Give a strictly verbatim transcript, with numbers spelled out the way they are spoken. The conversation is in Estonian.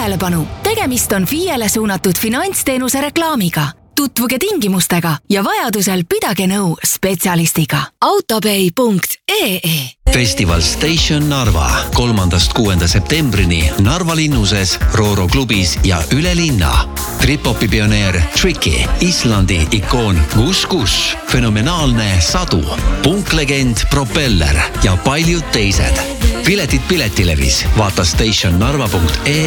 Tähelepanu! Tegemist on F I E-le suunatud finantsteenuse reklaamiga. Tutvuge tingimustega ja vajadusel pidage nõu spetsialistiga. autopay punkt ee Festival Station Narva kolmandast kuuenda septembrini Narva linnuses, Rooro klubis ja üle linna. Trip-hopi pioneer Tricky, Islandi ikoon Gus Gus, fenomenaalne Sadu, punklegend Propeller ja paljud teised. Piletid Piletilevis. Vaata stationnarva punkt ee